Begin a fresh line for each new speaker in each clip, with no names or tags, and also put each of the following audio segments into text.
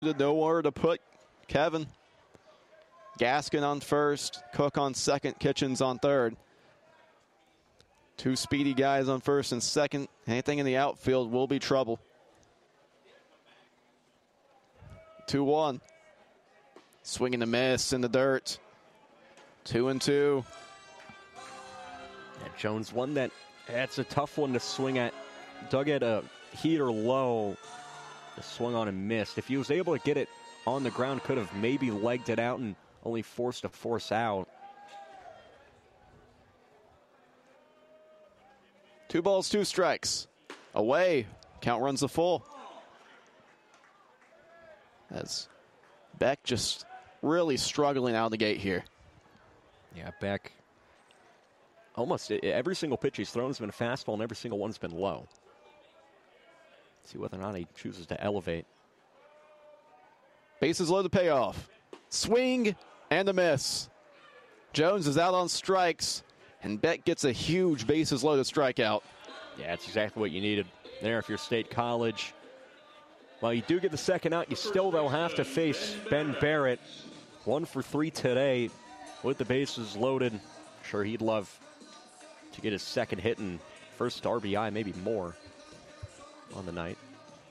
Nowhere to put Kevin. Gaskin on first, Cook on second, Kitchens on third. Two speedy guys on first and second. Anything in the outfield will be trouble. 2-1. Swing and a miss in the dirt. 2-2.
Yeah, Jones, one that's a tough one to swing at. Dug at a heater low. The swung on and missed. If he was able to get it on the ground, could have maybe legged it out and only forced a force out.
2 balls, 2 strikes. Away. Count runs the full. As Beck just really struggling out of the gate here.
Yeah, Beck. Almost every single pitch he's thrown has been a fastball, and every single one's been low. See whether or not he chooses to elevate.
Bases loaded, payoff. Swing and a miss. Jones is out on strikes, and Beck gets a huge bases loaded strikeout.
Yeah, that's exactly what you needed there if you're State College. Well, you do get the second out. You still, though, have to face Ben Barrett. 1 for 3 today with the bases loaded. Sure, he'd love to get his second hit and first RBI, maybe more, on the night.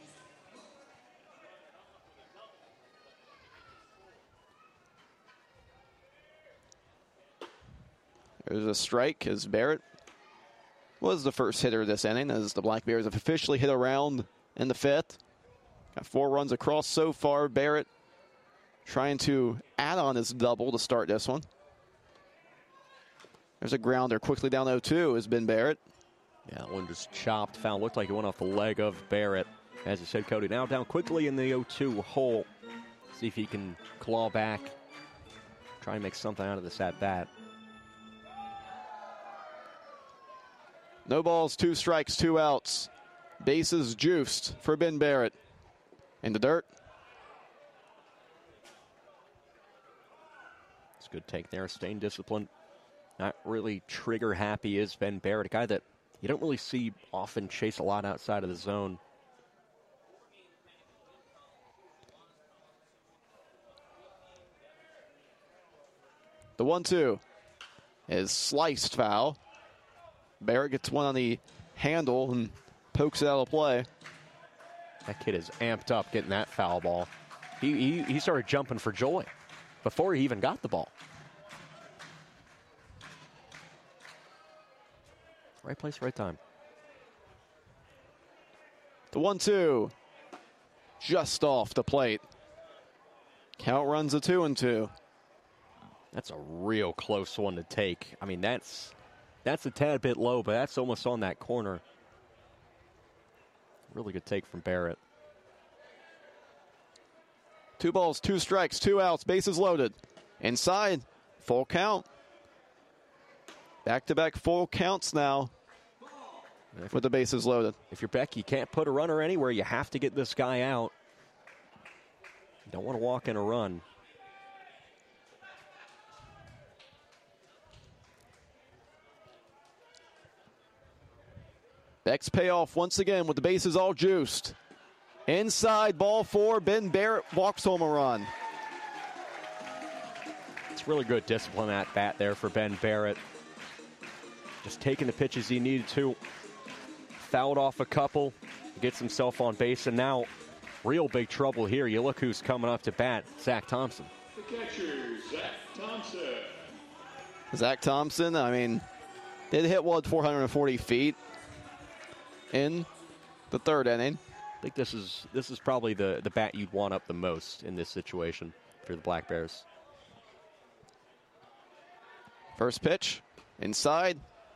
There's a strike as Barrett was the first hitter this inning as the Black Bears have officially hit a round in the 5th. Got 4 runs across so far. Barrett trying to add on his double to start this one. There's a grounder quickly down 0-2 has been Barrett.
Yeah, that one just chopped. Foul looked like it went off the leg of Barrett. As you said, Cody, now down quickly in the 0-2 hole. See if he can claw back. Try and make something out of this at-bat.
No balls, 2 strikes, 2 outs. Bases juiced for Ben Barrett. In the dirt.
It's a good take there, staying disciplined. Not really trigger happy is Ben Barrett, a guy that you don't really see often chase a lot outside of the zone.
The 1-2 is sliced foul. Barrett gets one on the handle and pokes it out of play.
That kid is amped up getting that foul ball. He started jumping for joy before he even got the ball. Right place, right time.
The 1-2 just off the plate. Count runs a 2-2.
That's a real close one to take. I mean, that's a tad bit low, but that's almost on that corner. Really good take from Barrett.
2 balls, 2 strikes, 2 outs, bases loaded. Inside, full count. Back-to-back full counts now with the bases loaded.
If you're Beck, you can't put a runner anywhere. You have to get this guy out. You don't want to walk in a run.
Beck's payoff once again with the bases all juiced. Inside, ball 4, Ben Barrett walks home a run.
It's really good discipline at bat there for Ben Barrett. Just taking the pitches he needed to. Fouled off a couple, gets himself on base, and now real big trouble here. You look who's coming up to bat, Zach Thompson.
The catcher, Zach Thompson.
Zach Thompson, I mean, did hit 440 feet in the 3rd inning.
I think this is probably the bat you'd want up the most in this situation for the Black Bears.
First pitch, inside.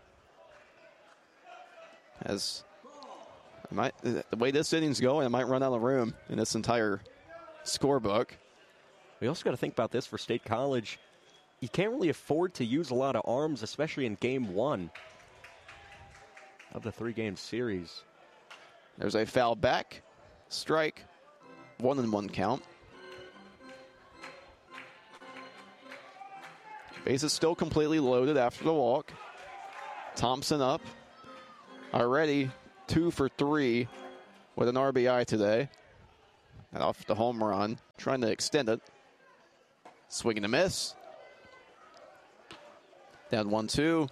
The way this inning's going, I might run out of room in this entire scorebook.
We also got to think about this for State College. You can't really afford to use a lot of arms, especially in Game 1 of the 3-game series.
There's a foul back, strike, 1-1 count. Base is still completely loaded after the walk. Thompson up. Already 2 for 3 with an RBI today. Off the home run, trying to extend it. Swing and a miss. Down 1-2.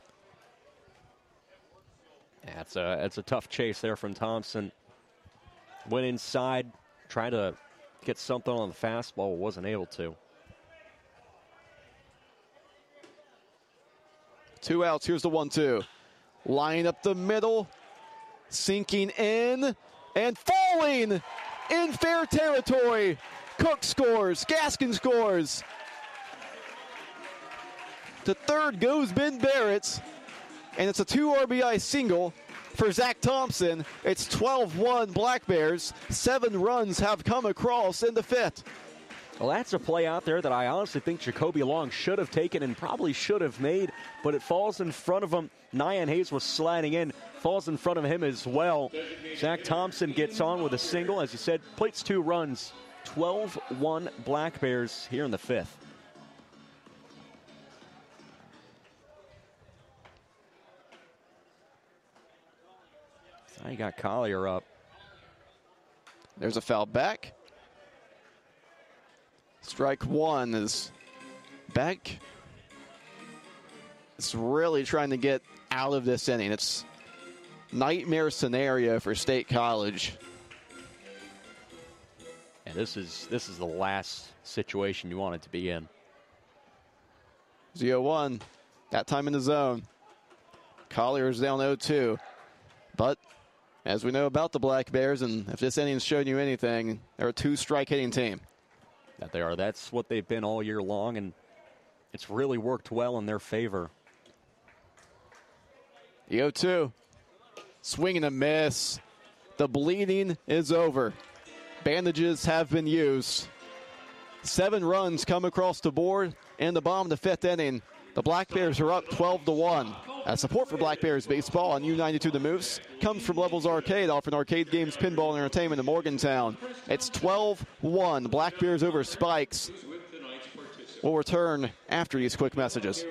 Yeah, it's a tough chase there from Thompson. Went inside, tried to get something on the fastball, wasn't able to.
2 outs. Here's the 1-2. Line up the middle. Sinking in and falling in fair territory. Cook scores. Gaskin scores. To third goes Ben Barrett. And it's a 2 RBI single for Zach Thompson. It's 12-1 Black Bears. 7 runs have come across in the 5th.
Well, that's a play out there that I honestly think Jacoby Long should have taken and probably should have made, but it falls in front of him. Nyan Hayes was sliding in, falls in front of him as well. Zach Thompson gets on with a single. As you said, plates 2 runs. 12-1 Black Bears here in the 5th. Now you got Collier up.
There's a foul back. Strike 1 is back. It's really trying to get out of this inning. It's nightmare scenario for State College.
And this is the last situation you want it to be in.
0-1. That time in the zone. Collier is down 0-2. But as we know about the Black Bears, and if this inning's shown you anything, they're a 2-strike hitting team.
That they are. That's what they've been all year long, and it's really worked well in their favor.
The 0-2. Swing and a miss. The bleeding is over. Bandages have been used. 7 runs come across the board in the bottom of the 5th inning. The Black Bears are up 12-1. Support for Black Bears baseball on U92 The Moose comes from Levels Arcade, offering arcade games, pinball, and entertainment in Morgantown. It's 12-1. Black Bears over Spikes. We'll return after these quick messages.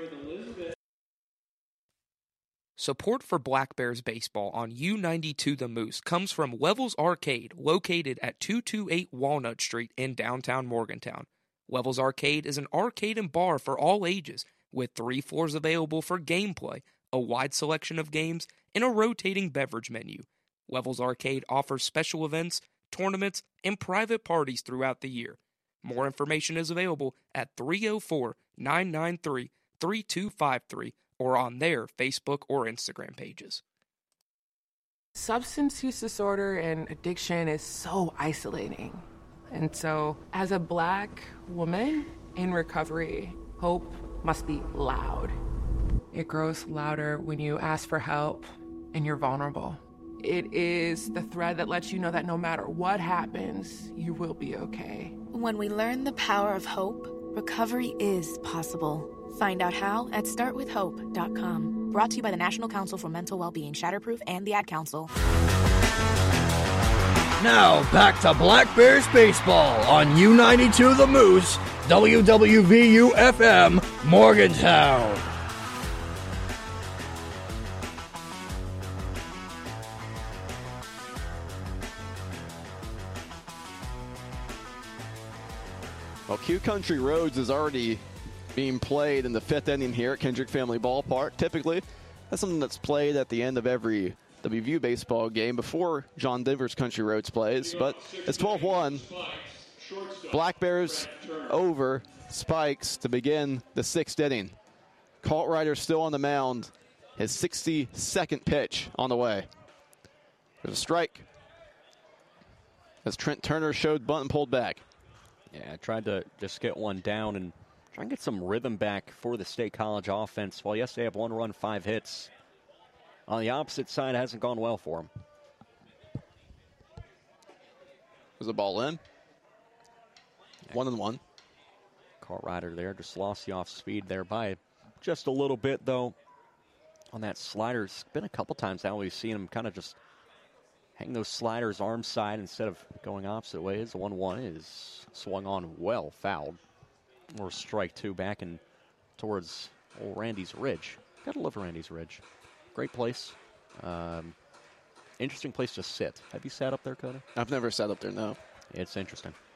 Support for Black Bears baseball on U92 The Moose comes from Levels Arcade, located at 228 Walnut Street in downtown Morgantown. Levels Arcade is an arcade and bar for all ages, with 3 floors available for gameplay, a wide selection of games, and a rotating beverage menu. Levels Arcade offers special events, tournaments, and private parties throughout the year. More information is available at 304-993-3253 or on their Facebook or Instagram pages.
Substance use disorder and addiction is so isolating. And so, as a Black woman in recovery, hope must be loud. It grows louder when you ask for help and you're vulnerable. It is the thread that lets you know that no matter what happens, you will be okay.
When we learn the power of hope, recovery is possible. Find out how at startwithhope.com. Brought to you by the National Council for Mental Wellbeing, Shatterproof, and the Ad Council.
Now, back to Black Bears baseball on U92 The Moose, WWVU-FM, Morgantown.
Well, Q Country Roads is already being played in the 5th inning here at Kendrick Family Ballpark. Typically, that's something that's played at the end of every WVU baseball game before John Denver's Country Roads plays. But it's 12-1. Black Bears over Spikes to begin the 6th inning. Colt Ryder still on the mound. His 62nd pitch on the way. There's a strike. As Trent Turner showed bunt and pulled back.
Yeah, I tried to just get one down and try and get some rhythm back for the State College offense. Well, yes, they have 1 run, 5 hits. On the opposite side, it hasn't gone well for them.
Was the ball in? 1-1.
Colt Ryder there just lost the off speed there by just a little bit, though. On that slider, it's been a couple times now we've seen him kind of just hang those sliders arm side instead of going opposite ways. The 1-1 is swung on well, fouled. Or strike 2 back and towards old Randy's Ridge. Gotta love Randy's Ridge. Great place. Interesting place to sit. Have you sat up there, Cody?
I've never sat up there, no.
It's interesting.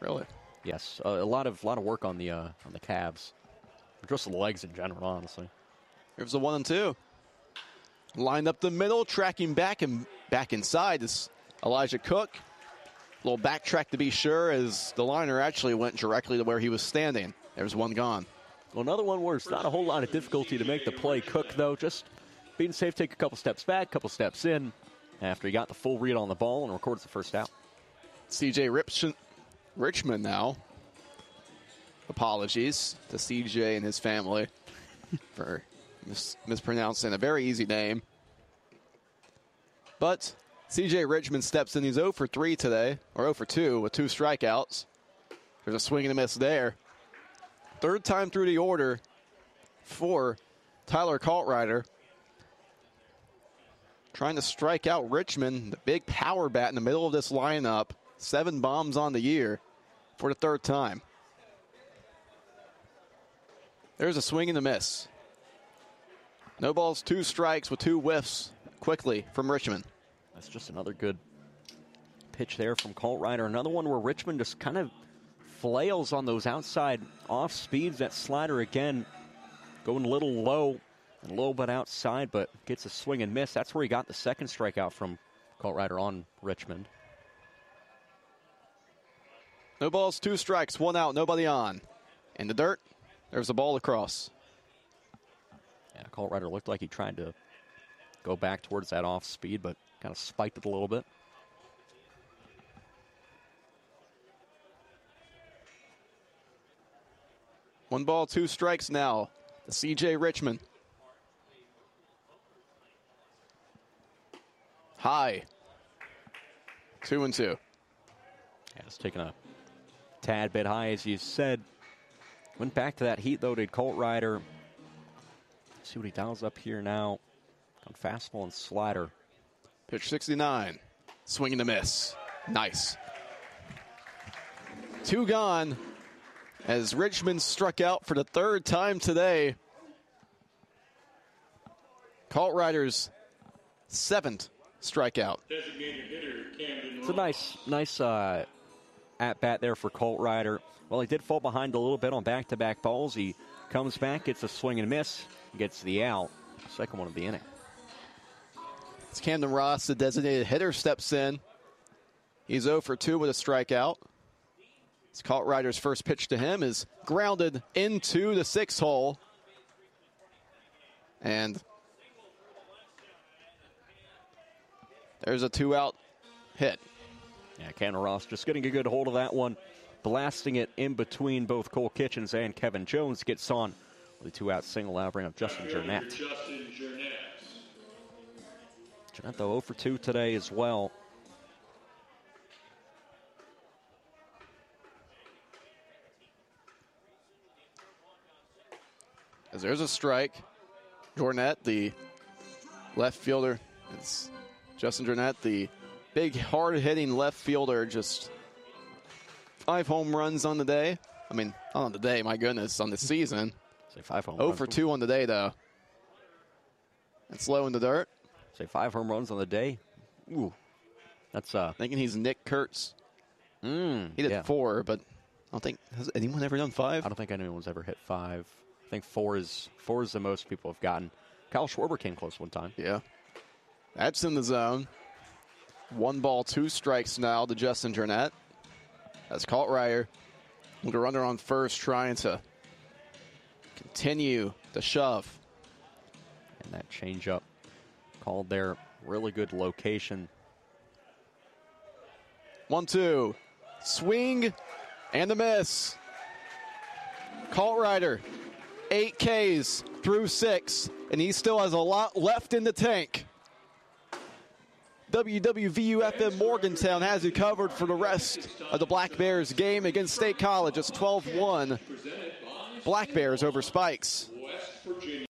Really?
Yes, a lot of work on the calves, or just the legs in general, honestly.
Here's the 1-2. Lined up the middle, tracking back and back inside is Elijah Cook. A little backtrack to be sure, as the liner actually went directly to where he was standing. There's one gone.
Well, another one where it's not a whole lot of difficulty to make the play. Cook, though, just being safe, take a couple steps back, couple steps in, after he got the full read on the ball and records the first out.
C.J. Richmond now. Apologies to C.J. and his family for mispronouncing a very easy name. But C.J. Richmond steps in. He's 0 for 3 today, or 0 for 2 with 2 strikeouts. There's a swing and a miss there. Third time through the order for Tyler Kaltrider. Trying to strike out Richmond, the big power bat in the middle of this lineup. 7 bombs on the year for the third time. There's a swing and a miss. No balls, 2 strikes with 2 whiffs quickly from Richmond.
That's just another good pitch there from Kaltrider. Another one where Richmond just kind of flails on those outside off speeds. That slider again going a little low and a little bit outside, but gets a swing and miss. That's where he got the second strikeout from Kaltrider on Richmond.
No balls, 2 strikes, 1 out, nobody on. In the dirt, there's a ball across.
Yeah, Kaltrider looked like he tried to go back towards that off speed, but kind of spiked it a little bit.
One ball, 2 strikes now. The C.J. Richmond. High. 2-2.
Yeah, it's taking a tad bit high, as you said. Went back to that heat, though, did Kaltrider. See what he dials up here now. On fastball and slider.
Pitch 69. Swing and a miss. Nice. 2 gone as Richmond struck out for the 3rd time today. Kaltrider's 7th strikeout.
It's a nice at-bat there for Kaltrider. Well, he did fall behind a little bit on back-to-back balls. He comes back, gets a swing and miss, gets the out. Second one of the inning.
It's Camden Ross, the designated hitter, steps in. He's 0 for 2 with a strikeout. It's Kaltrider's first pitch to him is grounded into the 6th hole. And there's a 2-out hit.
Yeah, Camden Ross just getting a good hold of that one. Blasting it in between both Cole Kitchens and Kevin Jones. Gets on with a 2-out single out of Justin Jernett. Jernett, though, 0 for 2 today as well.
As there's a strike. Jernett, the left fielder. It's Justin Jernett, the big, hard-hitting left fielder. Just 5 home runs on the day. I mean, not on the day, my goodness, on the season.
Say 5 home
0
runs.
for 2 on the day, though. It's low in the dirt.
Say 5 home runs on the day. Ooh. That's
Thinking he's Nick Kurtz. He did 4, but I don't think, has anyone ever done 5?
I don't think anyone's ever hit 5. I think 4 is the most people have gotten. Kyle Schwarber came close one time.
Yeah. That's in the zone. 1 ball, 2 strikes now to Justin Jernett. That's Kaltrider with a runner on first, trying to continue the shove.
And that changeup called there. Really good location.
1-2. Swing and a miss. Kaltrider, 8 Ks through 6, and he still has a lot left in the tank. WWVU-FM Morgantown has you covered for the rest of the Black Bears game against State College. It's 12-1. Black Bears over Spikes.
West Virginia.